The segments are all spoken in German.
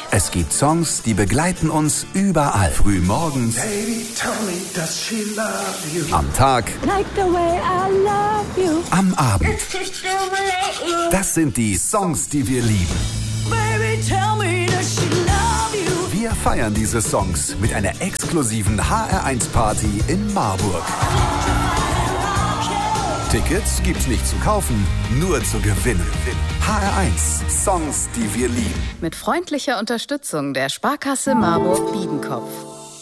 Es gibt Songs, die begleiten uns überall. Frühmorgens, Baby, tell me, does she love you? am Tag, Like the way I love you. am Abend. Das sind die Songs, die wir lieben. Baby, tell me, does she love you? Wir feiern diese Songs mit einer exklusiven HR1-Party in Marburg. Tickets gibt's nicht zu kaufen, nur zu gewinnen. HR1 Songs, die wir lieben. Mit freundlicher Unterstützung der Sparkasse Marburg-Biedenkopf.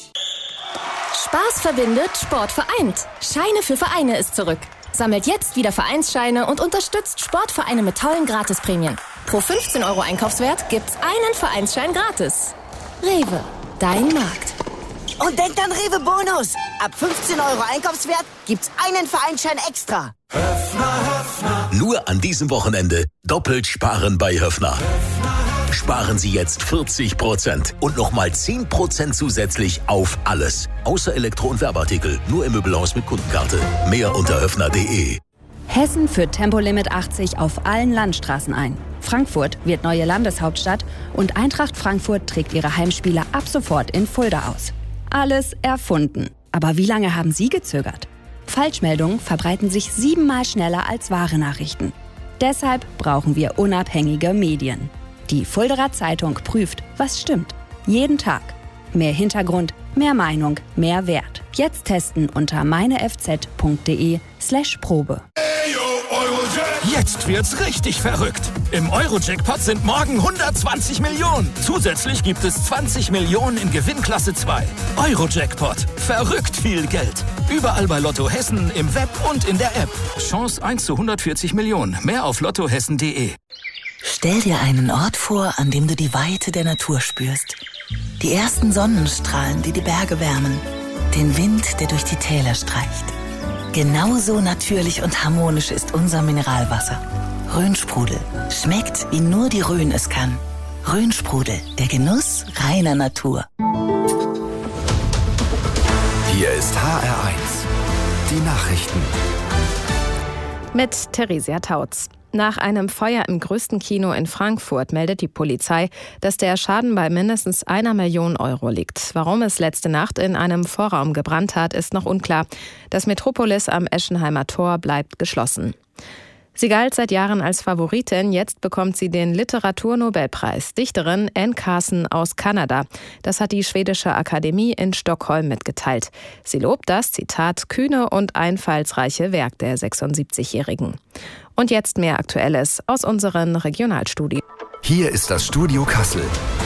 Spaß verbindet, Sport vereint. Scheine für Vereine ist zurück. Sammelt jetzt wieder Vereinsscheine und unterstützt Sportvereine mit tollen Gratisprämien. Pro 15 € Einkaufswert gibt's einen Vereinsschein gratis. Rewe, dein Markt. Und denkt an Rewe Bonus. Ab 15 € Einkaufswert gibt's einen Vereinsschein extra. Nur an diesem Wochenende doppelt sparen bei Höffner. Sparen Sie jetzt 40% und nochmal 10% zusätzlich auf alles. Außer Elektro- und Werbeartikel. Nur im Möbelhaus mit Kundenkarte. Mehr unter höffner.de. Hessen führt Tempolimit 80 auf allen Landstraßen ein. Frankfurt wird neue Landeshauptstadt und Eintracht Frankfurt trägt ihre Heimspiele ab sofort in Fulda aus. Alles erfunden. Aber wie lange haben Sie gezögert? Falschmeldungen verbreiten sich 7-mal schneller als wahre Nachrichten. Deshalb brauchen wir unabhängige Medien. Die Fuldaer Zeitung prüft, was stimmt. Jeden Tag. Mehr Hintergrund, mehr Meinung, mehr Wert. Jetzt testen unter meinefz.de/Probe. Jetzt wird's richtig verrückt. Im Euro-Jackpot sind morgen 120 Millionen. Zusätzlich gibt es 20 Millionen in Gewinnklasse 2. Euro-Jackpot. Verrückt viel Geld. Überall bei Lotto Hessen, im Web und in der App. Chance 1 zu 140 Millionen. Mehr auf lottohessen.de. Stell dir einen Ort vor, an dem du die Weite der Natur spürst. Die ersten Sonnenstrahlen, die die Berge wärmen. Den Wind, der durch die Täler streicht. Genauso natürlich und harmonisch ist unser Mineralwasser. Rhönsprudel. Schmeckt, wie nur die Rhön es kann. Rhönsprudel. Der Genuss reiner Natur. Hier ist HR1. Die Nachrichten. Mit Theresia Tautz. Nach einem Feuer im größten Kino in Frankfurt meldet die Polizei, dass der Schaden bei mindestens 1 Million € liegt. Warum es letzte Nacht in einem Vorraum gebrannt hat, ist noch unklar. Das Metropolis am Eschenheimer Tor bleibt geschlossen. Sie galt seit Jahren als Favoritin, jetzt bekommt sie den Literaturnobelpreis. Dichterin Anne Carson aus Kanada. Das hat die Schwedische Akademie in Stockholm mitgeteilt. Sie lobt das, Zitat, kühne und einfallsreiche Werk der 76-Jährigen. Und jetzt mehr Aktuelles aus unseren Regionalstudien. Hier ist das Studio Kassel.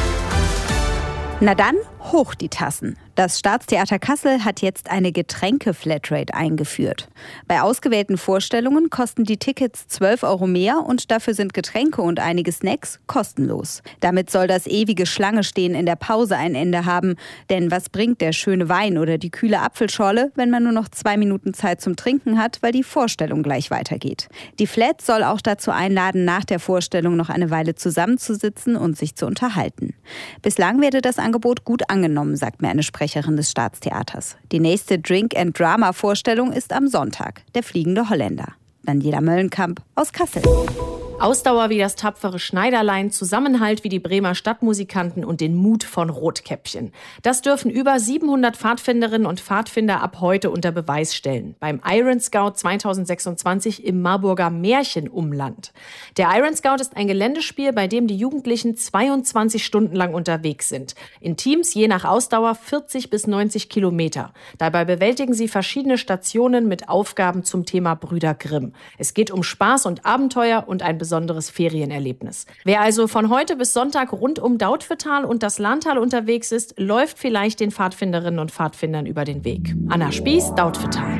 Na dann, hoch die Tassen. Das Staatstheater Kassel hat jetzt eine Getränke-Flatrate eingeführt. Bei ausgewählten Vorstellungen kosten die Tickets 12 € mehr und dafür sind Getränke und einige Snacks kostenlos. Damit soll das ewige Schlange-Stehen in der Pause ein Ende haben. Denn was bringt der schöne Wein oder die kühle Apfelschorle, wenn man nur noch 2 Minuten Zeit zum Trinken hat, weil die Vorstellung gleich weitergeht? Die Flat soll auch dazu einladen, nach der Vorstellung noch eine Weile zusammenzusitzen und sich zu unterhalten. Bislang werde das Angebot gut angenommen, sagt mir eine Sprecherin des Staatstheaters. Die nächste Drink-and-Drama-Vorstellung ist am Sonntag, der fliegende Holländer. Daniela Möllenkamp aus Kassel. Ausdauer wie das tapfere Schneiderlein, Zusammenhalt wie die Bremer Stadtmusikanten und den Mut von Rotkäppchen. Das dürfen über 700 Pfadfinderinnen und Pfadfinder ab heute unter Beweis stellen. Beim Iron Scout 2026 im Marburger Märchenumland. Der Iron Scout ist ein Geländespiel, bei dem die Jugendlichen 22 Stunden lang unterwegs sind. In Teams je nach Ausdauer 40 bis 90 Kilometer. Dabei bewältigen sie verschiedene Stationen mit Aufgaben zum Thema Brüder Grimm. Es geht um Spaß und Abenteuer und ein besonderes Ferienerlebnis. Wer also von heute bis Sonntag rund um Dautphetal und das Lahntal unterwegs ist, läuft vielleicht den Pfadfinderinnen und Pfadfindern über den Weg. Anna Spieß, Dautphetal.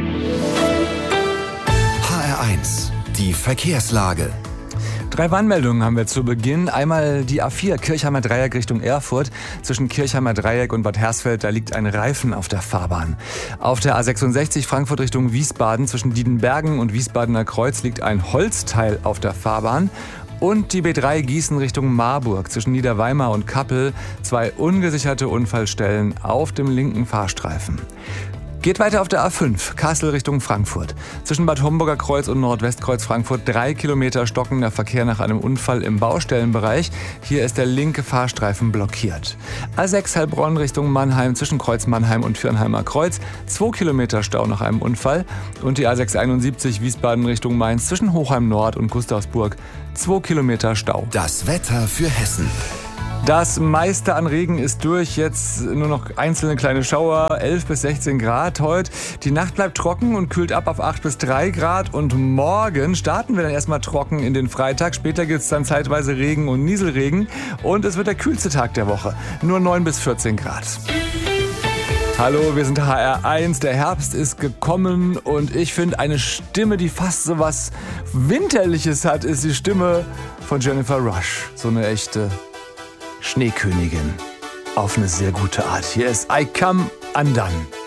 HR1, die Verkehrslage. 3 Warnmeldungen haben wir zu Beginn. Einmal die A4 Kirchheimer Dreieck Richtung Erfurt. Zwischen Kirchheimer Dreieck und Bad Hersfeld, da liegt ein Reifen auf der Fahrbahn. Auf der A66 Frankfurt Richtung Wiesbaden zwischen Diedenbergen und Wiesbadener Kreuz liegt ein Holzteil auf der Fahrbahn. Und die B3 Gießen Richtung Marburg zwischen Niederweimar und Kappel. 2 ungesicherte Unfallstellen auf dem linken Fahrstreifen. Geht weiter auf der A5, Kassel Richtung Frankfurt. Zwischen Bad Homburger Kreuz und Nordwestkreuz Frankfurt 3 Kilometer stockender Verkehr nach einem Unfall im Baustellenbereich. Hier ist der linke Fahrstreifen blockiert. A6 Heilbronn Richtung Mannheim zwischen Kreuz Mannheim und Viernheimer Kreuz 2 Kilometer Stau nach einem Unfall. Und die A671 Wiesbaden Richtung Mainz zwischen Hochheim Nord und Gustavsburg 2 Kilometer Stau. Das Wetter für Hessen. Das meiste an Regen ist durch, jetzt nur noch einzelne kleine Schauer, 11 bis 16 Grad heute. Die Nacht bleibt trocken und kühlt ab auf 8 bis 3 Grad und morgen starten wir dann erstmal trocken in den Freitag. Später gibt es dann zeitweise Regen und Nieselregen und es wird der kühlste Tag der Woche, nur 9 bis 14 Grad. Hallo, wir sind HR1, der Herbst ist gekommen und ich finde eine Stimme, die fast so was Winterliches hat, ist die Stimme von Jennifer Rush, so eine echte Schneekönigin. Auf eine sehr gute Art. Hier ist I Come Undone.